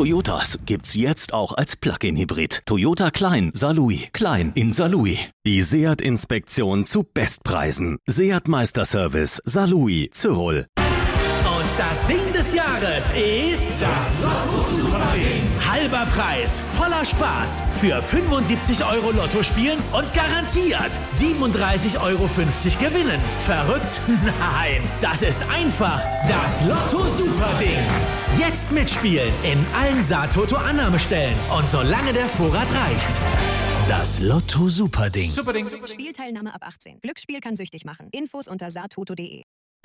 Toyotas gibt's jetzt auch als Plug-in-Hybrid. Toyota Klein Saarlouis. Klein in Saarlouis. Die Seat-Inspektion zu Bestpreisen. Seat Meisterservice Saarlouis Zürich. Und das Ding des Jahres ist das Lotto-Super-Ding. Halber Preis, voller Spaß. Für 75 € Lotto spielen und garantiert 37,50 € gewinnen. Verrückt? Nein, das ist einfach das Lotto-Super-Ding. Jetzt mitspielen in allen Saar-Toto-Annahmestellen und solange der Vorrat reicht. Das Lotto-Super-Ding. Spielteilnahme ab 18. Glücksspiel kann süchtig machen. Infos unter saartoto.de.